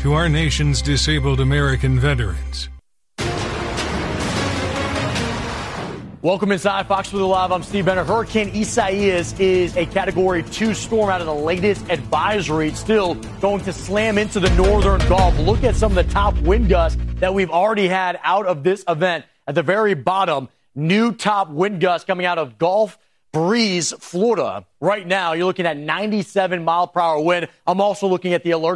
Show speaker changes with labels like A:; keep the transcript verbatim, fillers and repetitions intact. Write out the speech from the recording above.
A: to our nation's disabled American veterans.
B: Welcome inside Fox Blue Live. I'm Steve Benner. Hurricane Isaias is a Category two storm out of the latest advisory. It's still going to slam into the northern Gulf. Look at some of the top wind gusts that we've already had out of this event. At the very bottom, new top wind gusts coming out of Gulf Breeze, Florida. Right now, you're looking at ninety-seven mile per hour wind. I'm also looking at the alert